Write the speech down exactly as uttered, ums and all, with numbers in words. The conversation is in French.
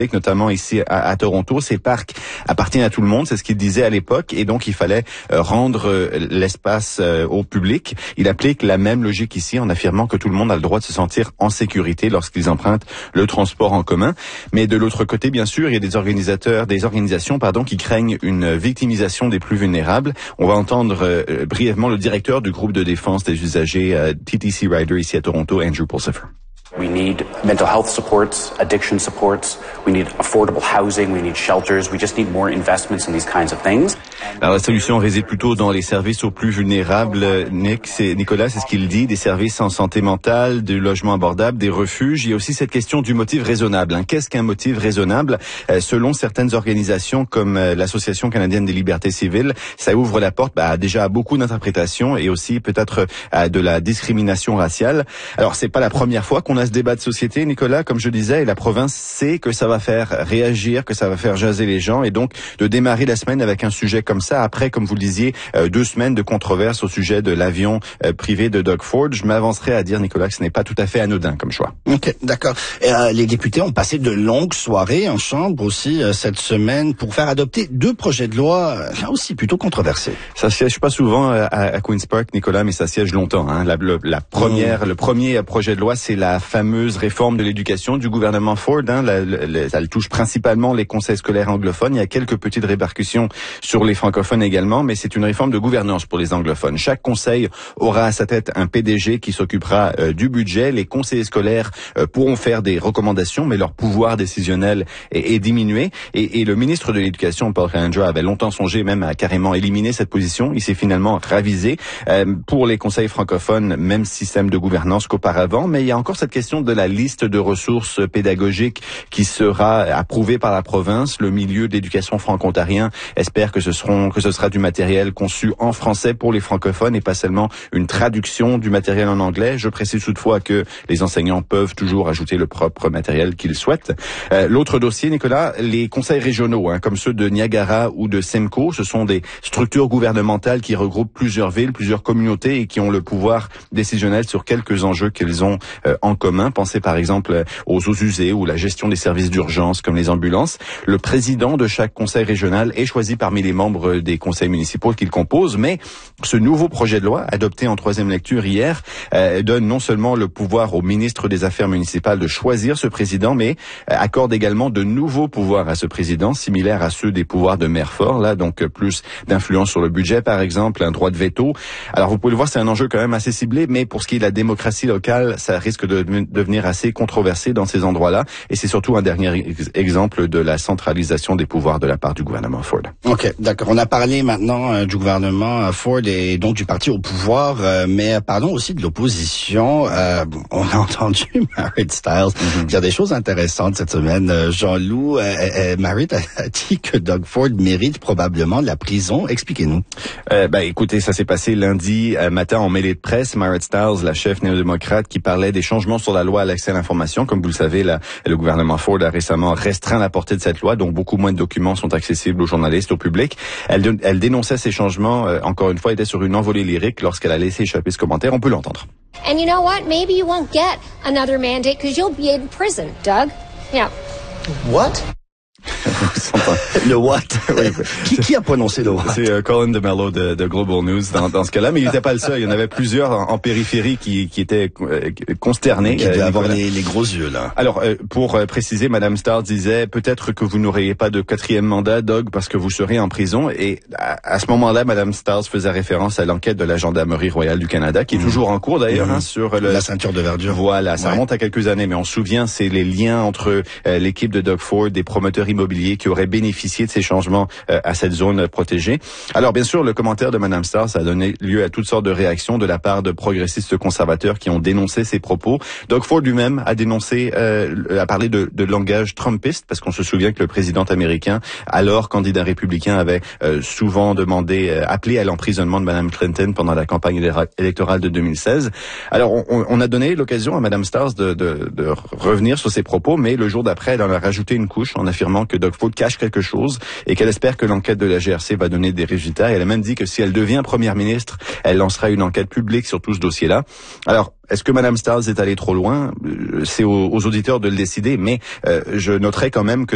notamment ici à, à Toronto. Ces parcs appartiennent à tout le monde, c'est ce qu'il disait à l'époque, et donc il fallait euh, rendre euh, l'espace euh, au public. Il applique la même logique ici en affirmant que tout le monde a le droit de se sentir en sécurité lorsqu'ils empruntent le transport en commun. Mais de l'autre côté, bien sûr, il y a des organisateurs, des organisations, pardon, qui craignent une victimisation des plus vulnérables. On va entendre euh, brièvement le directeur du groupe de défense des usagers euh, T T C Rider ici à Toronto, Andrew Pulsifer. We need mental health supports, addiction supports, we need affordable housing, we need shelters, we just need more investments in these kinds of things. Alors la solution réside plutôt dans les services aux plus vulnérables. Nick, c'est, Nicolas, c'est ce qu'il dit, des services en santé mentale, du logement abordable, des refuges. Il y a aussi cette question du motif raisonnable. Hein. Qu'est-ce qu'un motif raisonnable? euh, Selon certaines organisations comme euh, l'Association canadienne des libertés civiles, ça ouvre la porte bah, déjà à beaucoup d'interprétations et aussi peut-être à de la discrimination raciale. Alors c'est pas la première fois qu'on a ce débat de société, Nicolas, comme je disais, et la province sait que ça va faire réagir, que ça va faire jaser les gens, et donc de démarrer la semaine avec un sujet comme ça, après, comme vous le disiez, euh, deux semaines de controverse au sujet de l'avion euh, privé de Doug Ford, je m'avancerai à dire, Nicolas, que ce n'est pas tout à fait anodin comme choix. Ok, d'accord. Et, euh, les députés ont passé de longues soirées en chambre aussi euh, cette semaine pour faire adopter deux projets de loi euh, aussi plutôt controversés. Ça siège pas souvent euh, à, à Queen's Park, Nicolas, mais ça siège longtemps. Hein. La, le, la première, mmh. le premier projet de loi, c'est la fameuse réforme de l'éducation du gouvernement Ford. Hein. La, la, ça touche principalement les conseils scolaires anglophones. Il y a quelques petites répercussions sur les francophones également, mais c'est une réforme de gouvernance pour les anglophones. Chaque conseil aura à sa tête un P D G qui s'occupera euh, du budget. Les conseillers scolaires euh, pourront faire des recommandations, mais leur pouvoir décisionnel est, est diminué. Et, et le ministre de l'Éducation, Paul Calandra, avait longtemps songé même à carrément éliminer cette position. Il s'est finalement ravisé. Euh, pour les conseils francophones, même système de gouvernance qu'auparavant, mais il y a encore cette question de la liste de ressources pédagogiques qui sera approuvée par la province. Le milieu d'éducation franco-ontarien espère que ce seront, que ce sera du matériel conçu en français pour les francophones et pas seulement une traduction du matériel en anglais. Je précise toutefois que les enseignants peuvent toujours ajouter le propre matériel qu'ils souhaitent. Euh, l'autre dossier, Nicolas, les conseils régionaux, hein, comme ceux de Niagara ou de Simcoe, ce sont des structures gouvernementales qui regroupent plusieurs villes, plusieurs communautés et qui ont le pouvoir décisionnel sur quelques enjeux qu'ils ont euh, en commun. Pensez par exemple aux eaux usées ou la gestion des services d'urgence comme les ambulances. Le président de chaque conseil régional est choisi parmi les membres des conseils municipaux qu'il compose, mais ce nouveau projet de loi, adopté en troisième lecture hier, euh, donne non seulement le pouvoir au ministre des Affaires municipales de choisir ce président, mais euh, accorde également de nouveaux pouvoirs à ce président, similaires à ceux des pouvoirs de maire fort, là, donc euh, plus d'influence sur le budget par exemple, un droit de veto. Alors vous pouvez le voir, c'est un enjeu quand même assez ciblé, mais pour ce qui est de la démocratie locale, ça risque de devenir assez controversé dans ces endroits-là, et c'est surtout un dernier ex- exemple de la centralisation des pouvoirs de la part du gouvernement Ford. Ok, d'accord. On a parlé maintenant euh, du gouvernement euh, Ford et donc du parti au pouvoir, euh, mais parlons aussi de l'opposition. Euh, on a entendu Marit Stiles mm-hmm. dire des choses intéressantes cette semaine. Euh, Jean-Loup, euh, euh, Marit a, a dit que Doug Ford mérite probablement la prison. Expliquez-nous. Euh, bah, écoutez, ça s'est passé lundi euh, matin en mêlée de presse. Marit Stiles, la chef néo-démocrate, qui parlait des changements sur la loi à l'accès à l'information. Comme vous le savez, la, le gouvernement Ford a récemment restreint la portée de cette loi, donc beaucoup moins de documents sont accessibles aux journalistes, au public. Elle, elle dénonçait ces changements, euh, encore une fois, était sur une envolée lyrique lorsqu'elle a laissé échapper ce commentaire. On peut l'entendre. And you know what? Maybe you won't get another mandate because you'll be in prison, Doug. Yeah. What? Le what? Oui, qui, qui a prononcé le what? C'est euh, Colin DeMello de, de Global News dans, dans ce cas-là, mais il n'était pas le seul. Il y en avait plusieurs en, en périphérie qui, qui étaient euh, consternés. Qui devaient euh, avoir les, les gros yeux là. Alors, euh, pour euh, préciser, Madame Stiles disait peut-être que vous n'auriez pas de quatrième mandat, Doug, parce que vous serez en prison. Et à, à ce moment-là, Madame Stiles faisait référence à l'enquête de la Gendarmerie royale du Canada, qui est mmh. toujours en cours d'ailleurs, mmh. hein, sur le, la ceinture de verdure. Voilà, ça ouais. remonte à quelques années, mais on se souvient, c'est les liens entre euh, l'équipe de Doug Ford, des promoteurs immobiliers qui auraient bénéficié de ces changements euh, à cette zone protégée. Alors bien sûr, le commentaire de Madame Stiles a donné lieu à toutes sortes de réactions de la part de progressistes conservateurs qui ont dénoncé ces propos. Doug Ford lui-même a dénoncé, euh, a parlé de, de langage trumpiste, parce qu'on se souvient que le président américain, alors candidat républicain, avait euh, souvent demandé, euh, appelé à l'emprisonnement de Madame Clinton pendant la campagne électorale de deux mille seize. Alors on, on a donné l'occasion à Madame Stiles de, de, de revenir sur ses propos, mais le jour d'après, elle en a rajouté une couche en affirmant que Doug Ford cache quelque chose et qu'elle espère que l'enquête de la G R C va donner des résultats. Et elle a même dit que si elle devient première ministre, elle lancera une enquête publique sur tout ce dossier-là. Alors, est-ce que Madame Stiles est allée trop loin? C'est aux, aux auditeurs de le décider, mais euh, je noterai quand même que